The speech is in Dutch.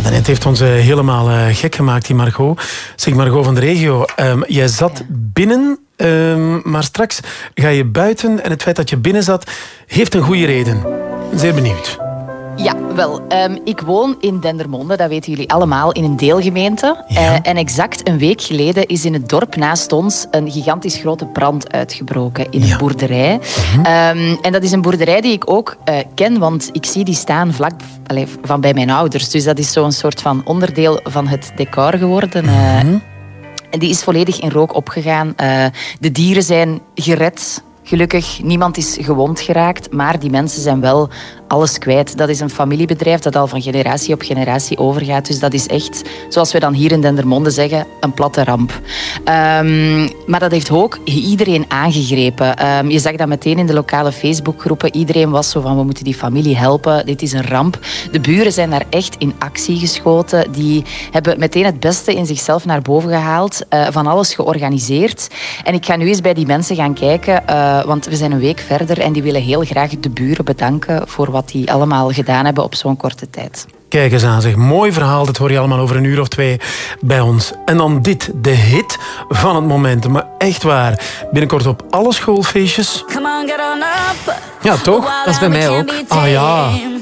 Het heeft ons helemaal gek gemaakt, die Margot. Zeg, Margot van de regio, jij zat binnen, maar straks ga je buiten. En het feit dat je binnen zat, heeft een goede reden. Zeer benieuwd. Ja, wel. Ik woon in Dendermonde, dat weten jullie allemaal, in een deelgemeente. Ja. En exact een week geleden is in het dorp naast ons een gigantisch grote brand uitgebroken in een boerderij. En dat is een boerderij die ik ook ken, want ik zie die staan vlak van bij mijn ouders. Dus dat is zo'n soort van onderdeel van het decor geworden. En die is volledig in rook opgegaan. De dieren zijn gered. Gelukkig, niemand is gewond geraakt, maar die mensen zijn wel alles kwijt. Dat is een familiebedrijf dat al van generatie op generatie overgaat. Dus dat is echt, zoals we dan hier in Dendermonde zeggen, een platte ramp. Maar dat heeft ook iedereen aangegrepen. Je zag dat meteen in de lokale Facebookgroepen. Iedereen was zo van, we moeten die familie helpen. Dit is een ramp. De buren zijn daar echt in actie geschoten. Die hebben meteen het beste in zichzelf naar boven gehaald. Van alles georganiseerd. En ik ga nu eens bij die mensen gaan kijken. Want we zijn een week verder en die willen heel graag de buren bedanken voor wat die allemaal gedaan hebben op zo'n korte tijd. Kijk eens aan, zeg. Mooi verhaal. Dat hoor je allemaal over een uur of 2 bij ons. En dan dit, de hit van het moment. Maar echt waar. Binnenkort op alle schoolfeestjes. Ja, toch? Dat is bij mij ook. Ah ja.